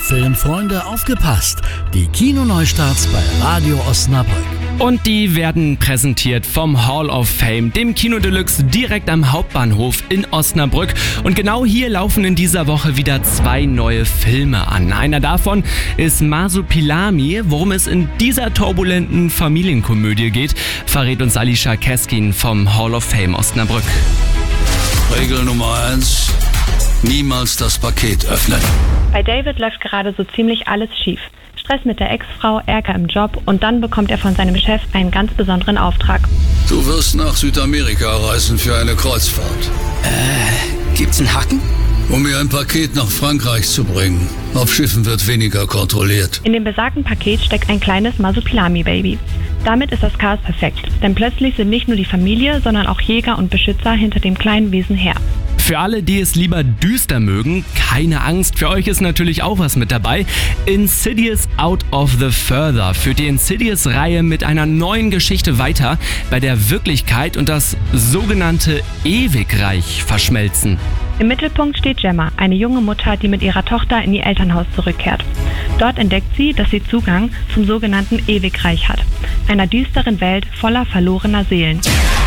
Filmfreunde, aufgepasst! Die Kinoneustarts bei Radio Osnabrück. Und die werden präsentiert vom Hall of Fame, dem Kino Deluxe direkt am Hauptbahnhof in Osnabrück. Und genau hier laufen in dieser Woche wieder 2 neue Filme an. Einer davon ist Masupilami. Worum es in dieser turbulenten Familienkomödie geht, verrät uns Alicia Keskin vom Hall of Fame Osnabrück. Regel Nummer 1: niemals das Paket öffnen. Bei David läuft gerade so ziemlich alles schief. Stress mit der Ex-Frau, Ärger im Job und dann bekommt er von seinem Chef einen ganz besonderen Auftrag. Du wirst nach Südamerika reisen für eine Kreuzfahrt. Gibt's einen Haken? Um mir ein Paket nach Frankreich zu bringen. Auf Schiffen wird weniger kontrolliert. In dem besagten Paket steckt ein kleines Masupilami-Baby. Damit ist das Chaos perfekt, denn plötzlich sind nicht nur die Familie, sondern auch Jäger und Beschützer hinter dem kleinen Wesen her. Für alle, die es lieber düster mögen, keine Angst, für euch ist natürlich auch was mit dabei. Insidious Out of the Further führt die Insidious-Reihe mit einer neuen Geschichte weiter, bei der Wirklichkeit und das sogenannte Ewigreich verschmelzen. Im Mittelpunkt steht Gemma, eine junge Mutter, die mit ihrer Tochter in ihr Elternhaus zurückkehrt. Dort entdeckt sie, dass sie Zugang zum sogenannten Ewigreich hat, einer düsteren Welt voller verlorener Seelen.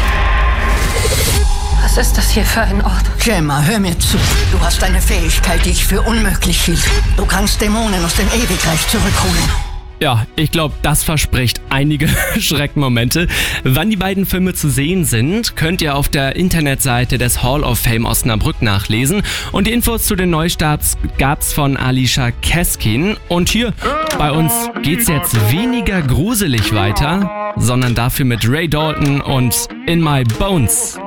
Was ist das hier für ein Ort? Gemma, hör mir zu. Du hast eine Fähigkeit, die ich für unmöglich hielt. Du kannst Dämonen aus dem Ewigreich zurückholen. Ja, ich glaube, das verspricht einige Schreckmomente. Wann die beiden Filme zu sehen sind, könnt ihr auf der Internetseite des Hall of Fame Osnabrück nachlesen. Und die Infos zu den Neustarts gab's von Alicia Keskin. Und hier bei uns geht's jetzt weniger gruselig weiter, sondern dafür mit Ray Dalton und In My Bones.